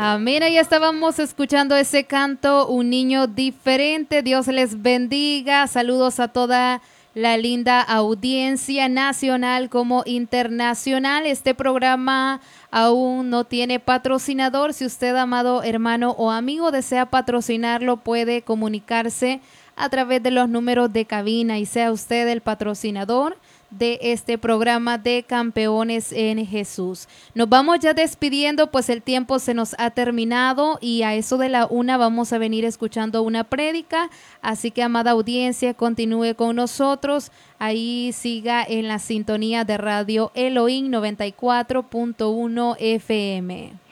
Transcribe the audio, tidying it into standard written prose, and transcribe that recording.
Amén, ahí estábamos escuchando ese canto, Un Niño Diferente. Dios les bendiga. Saludos a toda la linda audiencia nacional como internacional. Este programa aún no tiene patrocinador. Si usted, amado hermano o amigo, desea patrocinarlo, puede comunicarse a través de los números de cabina y sea usted el patrocinador de este programa de Campeones en Jesús. Nos vamos ya despidiendo, pues el tiempo se nos ha terminado y a eso de la 1 vamos a venir escuchando una prédica, así que, amada audiencia, continúe con nosotros, ahí siga en la sintonía de Radio Elohim 94.1 FM.